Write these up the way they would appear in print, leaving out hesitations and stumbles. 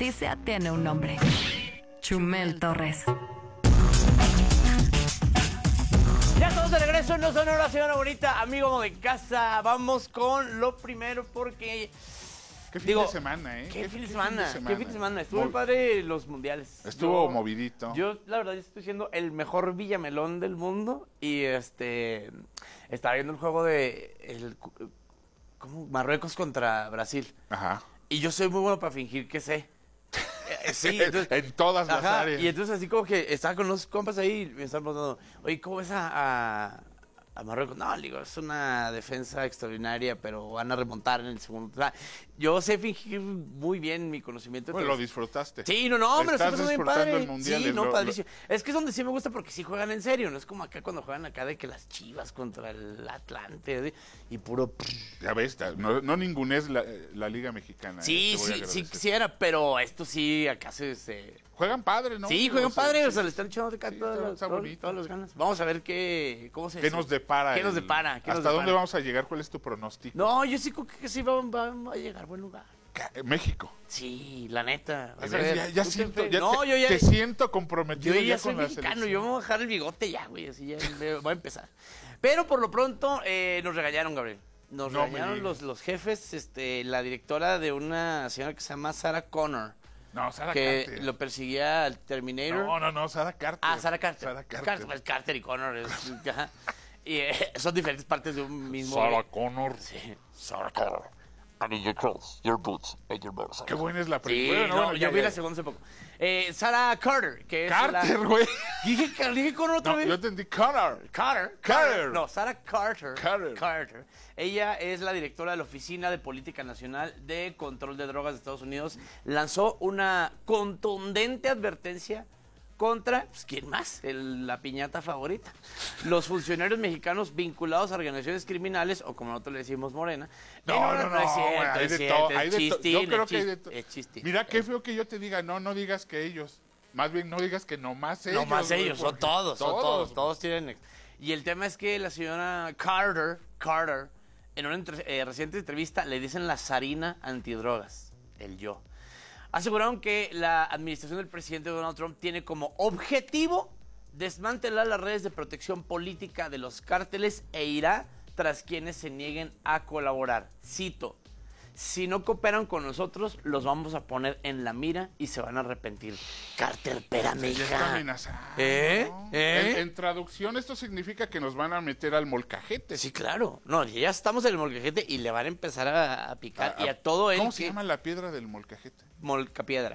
noticia tiene un nombre. Chumel Torres. Ya estamos de regreso en No Sonora, señora bonita, amigo de casa. Vamos con lo primero porque... Qué fin de semana, ¿eh? Qué fin de semana. Estuvo muy padre los mundiales. Estuvo movidito. Yo, la verdad, estoy siendo el mejor Villamelón del mundo. Y estaba viendo el juego de ¿cómo? Marruecos contra Brasil. Ajá. Y yo soy muy bueno para fingir que sé. Sí, entonces, en todas las áreas. Y entonces así como que estaba con unos compas ahí y me estaban preguntando, oye, ¿cómo ves a Marruecos? No, digo, es una defensa extraordinaria, pero van a remontar en el segundo. O sea, yo sé fingir muy bien mi conocimiento. Bueno, lo disfrutaste. Sí, no, me lo estoy pasando bien padre. El mundial, sí, no, padrísimo. Es que es donde sí me gusta porque sí juegan en serio, no es como acá cuando juegan acá de que las Chivas contra el Atlante y puro... Ya ves, no ningunees la Liga Mexicana. Sí, sí quisiera, pero esto sí, acá se... Juegan padre, ¿no? Sí, juegan padre, o sea, le están echando de acá sí, todas las ganas. Vamos a ver qué nos depara. ¿Qué nos depara? ¿Hasta dónde vamos a llegar? ¿Cuál es tu pronóstico? No, yo sí creo que sí va a llegar a buen lugar. México. Sí, la neta. Ya siento, te siento comprometido. Yo ya con soy la mexicano, selección. yo me voy a dejar el bigote ya, güey, así ya voy a empezar. Pero por lo pronto nos regañaron, Gabriel. Nos regañaron los jefes, la directora de una señora que se llama Sarah Connor. No, Sarah que Carter. lo perseguía al Terminator. No, Sarah Carter. Ah, Sarah Carter. Carter y Connor. Y son diferentes partes de un mismo... Sarah Connor. Sí, Sarah Connor. I need your clothes, your boots, and your motorcycle. Qué buena es la Sí, película. yo vi la segunda hace poco. Sarah Carter, que es Carter, güey. Dije Connor otra vez. Yo entendí Connor. Carter. No, Sarah Carter. Carter. Ella es la directora de la Oficina de Política Nacional de Control de Drogas de Estados Unidos. Lanzó una contundente advertencia contra, pues, ¿quién más? La piñata favorita. Los funcionarios mexicanos vinculados a organizaciones criminales, o como nosotros le decimos Morena. No, es cierto, hay es de cierto, todo. es chistín, Yo creo que hay de todo. es chistín. Mira, qué feo que yo te diga, no digas que ellos. Más bien, no digas que nomás ellos. Nomás ellos, güey, son todos tienen... Y el tema es que la señora Carter, en una reciente entrevista, le dicen la zarina antidrogas, el yo. Aseguraron que la administración del presidente Donald Trump tiene como objetivo desmantelar las redes de protección política de los cárteles e irá tras quienes se nieguen a colaborar. Cito, si no cooperan con nosotros, los vamos a poner en la mira y se van a arrepentir. Carter, espérame, Ya está hija. amenazado. ¿Eh? En traducción, esto significa que nos van a meter al molcajete. Sí, claro. No, ya estamos en el molcajete y le van a empezar a picar. Y a todo él. ¿Cómo se llama la piedra del molcajete? Molcapiedra.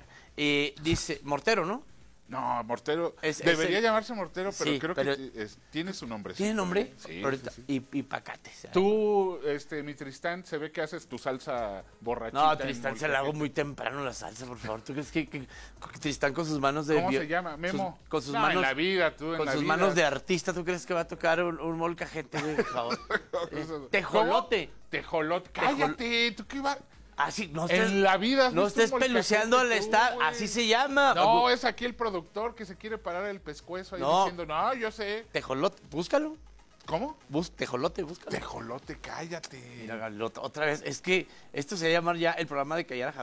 Dice, mortero, ¿no? No, mortero. Es Debería el- llamarse mortero, pero Sí, creo pero- que tiene su nombre. ¿Tiene nombre? Sí, Ahorita. sí, sí. Y pacate. ¿sabes? Tú, mi Tristán, se ve que haces tu salsa borrachita. No, en Tristán se la hago molcajete. muy temprano la salsa, por favor. ¿Tú crees que Tristán con sus manos de... ¿Cómo se llama? Memo. Con sus No, manos... en la vida, tú, en Con la sus vida. manos de artista, ¿tú crees que va a tocar un molcajete, güey, por favor? Tejolote. Tejolote. Cállate, ¿tú qué vas? Así, no En la vida has no visto un estés peluceando al molcajete tú, staff, güey. así se llama. No, es aquí el productor que se quiere parar el pescuezo ahí No. diciendo, no, yo sé. Tejolote, búscalo. ¿Cómo? Tejolote, búscalo. Tejolote, cállate. Mira, otra vez, es que esto se va a llamar ya el programa de Callar a